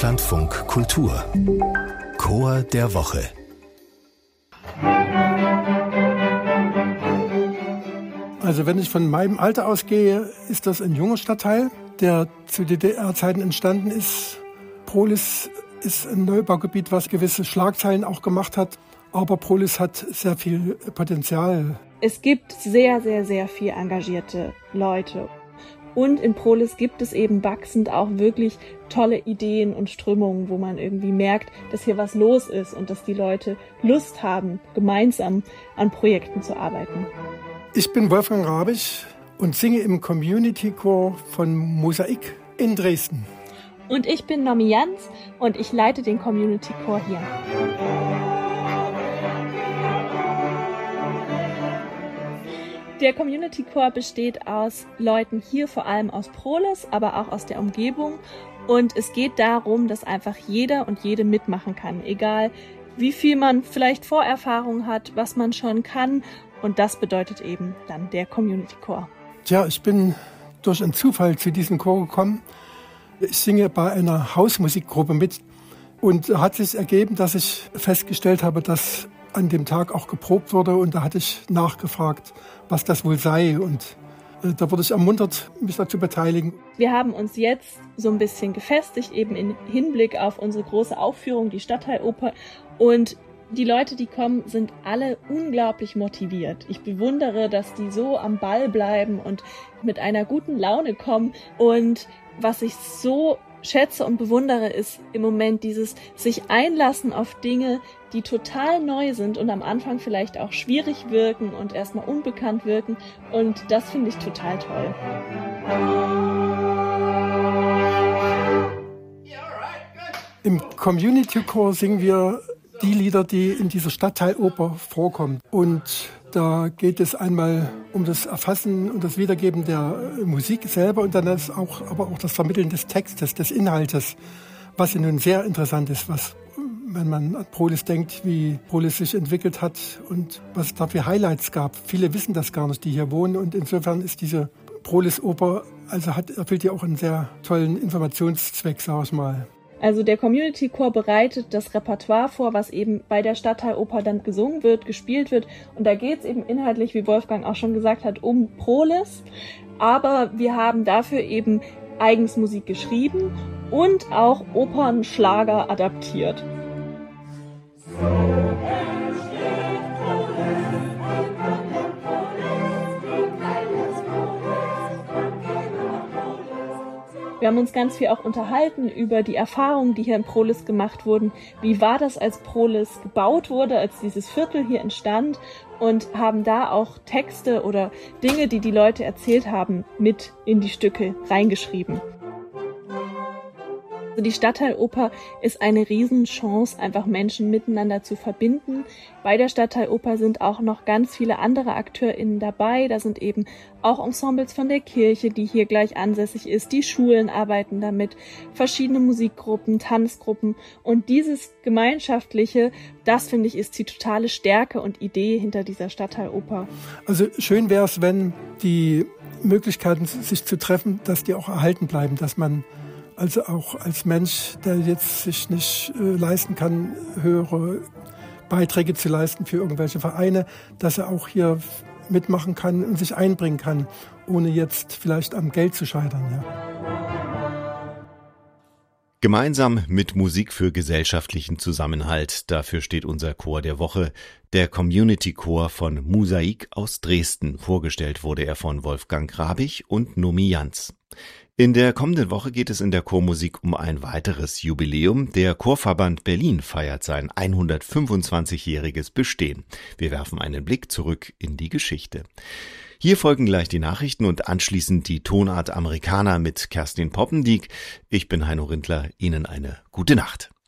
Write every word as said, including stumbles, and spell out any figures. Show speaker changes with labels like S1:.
S1: Deutschlandfunk Kultur Chor der Woche.
S2: Also wenn ich von meinem Alter ausgehe, ist das ein junger Stadtteil, der zu D D R-Zeiten entstanden ist. Prohlis ist ein Neubaugebiet, was gewisse Schlagzeilen auch gemacht hat. Aber Prohlis hat sehr viel Potenzial.
S3: Es gibt sehr, sehr, sehr viel engagierte Leute. Und in Prohlis gibt es eben wachsend auch wirklich tolle Ideen und Strömungen, wo man irgendwie merkt, dass hier was los ist und dass die Leute Lust haben, gemeinsam an Projekten zu arbeiten.
S2: Ich bin Wolfgang Rabich und singe im Community-Chor von Mosaik in Dresden.
S3: Und ich bin Nomi Jans und ich leite den Community-Chor hier. Der Community Chor besteht aus Leuten hier, vor allem aus Prohlis, aber auch aus der Umgebung. Und es geht darum, dass einfach jeder und jede mitmachen kann, egal wie viel man vielleicht Vorerfahrung hat, was man schon kann. Und das bedeutet eben dann der Community Chor.
S2: Tja, ich bin durch einen Zufall zu diesem Chor gekommen. Ich singe bei einer Hausmusikgruppe mit. Und hat sich ergeben, dass ich festgestellt habe, dass an dem Tag auch geprobt wurde. Und da hatte ich nachgefragt, was das wohl sei. Und äh, da wurde ich ermuntert, mich dazu beteiligen.
S3: Wir haben uns jetzt so ein bisschen gefestigt, eben im Hinblick auf unsere große Aufführung, die Stadtteiloper. Und die Leute, die kommen, sind alle unglaublich motiviert. Ich bewundere, dass die so am Ball bleiben und mit einer guten Laune kommen. Und was ich so schätze und bewundere, ist im Moment dieses sich einlassen auf Dinge, die total neu sind und am Anfang vielleicht auch schwierig wirken und erstmal unbekannt wirken. Und das finde ich total toll.
S2: Im Community Chor singen wir die Lieder, die in dieser Stadtteiloper vorkommen. Und da geht es einmal um das Erfassen und das Wiedergeben der Musik selber und dann ist auch, aber auch das Vermitteln des Textes, des Inhaltes, was ja nun sehr interessant ist, was, wenn man an Prohlis denkt, wie Prohlis sich entwickelt hat und was es da für Highlights gab. Viele wissen das gar nicht, die hier wohnen, und insofern ist diese Prohlis-Oper, also hat, erfüllt ja auch einen sehr tollen Informationszweck, sag ich mal.
S3: Also der Community Chor bereitet das Repertoire vor, was eben bei der Stadtteiloper dann gesungen wird, gespielt wird. Und da geht es eben inhaltlich, wie Wolfgang auch schon gesagt hat, um Prohlis. Aber wir haben dafür eben eigens Musik geschrieben und auch Opernschlager adaptiert. Wir haben uns ganz viel auch unterhalten über die Erfahrungen, die hier in Prohlis gemacht wurden. Wie war das, als Prohlis gebaut wurde, als dieses Viertel hier entstand, und haben da auch Texte oder Dinge, die die Leute erzählt haben, mit in die Stücke reingeschrieben. Also die Stadtteiloper ist eine Riesenchance, einfach Menschen miteinander zu verbinden. Bei der Stadtteiloper sind auch noch ganz viele andere AkteurInnen dabei. Da sind eben auch Ensembles von der Kirche, die hier gleich ansässig ist. Die Schulen arbeiten damit, verschiedene Musikgruppen, Tanzgruppen. Und dieses Gemeinschaftliche, das finde ich, ist die totale Stärke und Idee hinter dieser Stadtteiloper.
S2: Also schön wäre es, wenn die Möglichkeiten, sich zu treffen, dass die auch erhalten bleiben, dass man also auch als Mensch, der jetzt sich nicht äh, leisten kann, höhere Beiträge zu leisten für irgendwelche Vereine, dass er auch hier mitmachen kann und sich einbringen kann, ohne jetzt vielleicht am Geld zu scheitern. Ja.
S1: Gemeinsam mit Musik für gesellschaftlichen Zusammenhalt, dafür steht unser Chor der Woche, der Community Chor von Mosaik aus Dresden. Vorgestellt wurde er von Wolfgang Rabich und Nomi Jans. In der kommenden Woche geht es in der Chormusik um ein weiteres Jubiläum. Der Chorverband Berlin feiert sein hundertfünfundzwanzigjähriges Bestehen. Wir werfen einen Blick zurück in die Geschichte. Hier folgen gleich die Nachrichten und anschließend die Tonart Amerikaner mit Kerstin Poppendiek. Ich bin Heino Rindler. Ihnen eine gute Nacht.